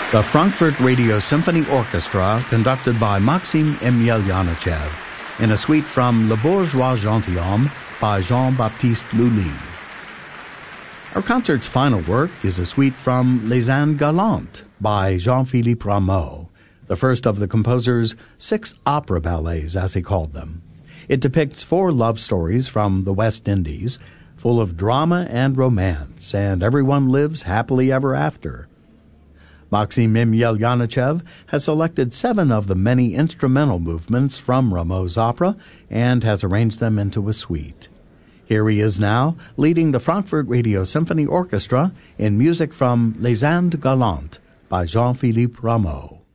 The Frankfurt Radio Symphony Orchestra, conducted by Maxim Emelyanachev, in a suite from Le Bourgeois Gentilhomme by Jean-Baptiste Lully. Our concert's final work is a suite from Les Indes Galantes by Jean-Philippe Rameau, the first of the composer's 6 opera ballets, as he called them. It depicts 4 love stories from the West Indies, full of drama and romance, and everyone lives happily ever after. Maxim Emelyanachev has selected 7 of the many instrumental movements from Rameau's opera and has arranged them into a suite. Here he is now, leading the Frankfurt Radio Symphony Orchestra in music from Les Indes Galantes by Jean-Philippe Rameau.